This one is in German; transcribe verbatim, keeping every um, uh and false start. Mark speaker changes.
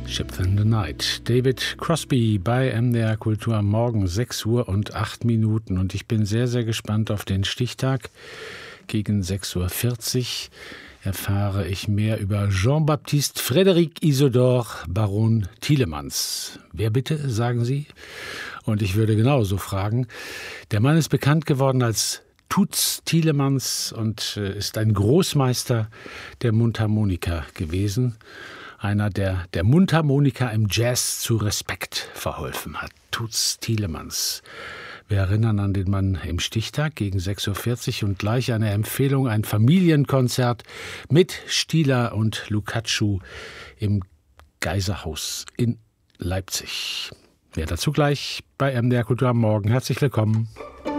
Speaker 1: Ship in the Night. David Crosby bei M D R Kultur am Morgen, sechs Uhr und acht Minuten. Und ich bin sehr, sehr gespannt auf den Stichtag. Gegen sechs Uhr vierzig erfahre ich mehr über Jean-Baptiste Frédéric Isidore Baron Tielemans. Wer bitte, sagen Sie? Und ich würde genauso fragen. Der Mann ist bekannt geworden als Toots Tielemans und ist ein Großmeister der Mundharmonika gewesen. Einer, der der Mundharmonika im Jazz zu Respekt verholfen hat. Toots Tielemans. Wir erinnern an den Mann im Stichtag gegen sechs Uhr vierzig und gleich eine Empfehlung, ein Familienkonzert mit Stieler und Lukacu im Geiserhaus in Leipzig. Mehr dazu gleich bei M D R Kultur am Morgen. Herzlich willkommen.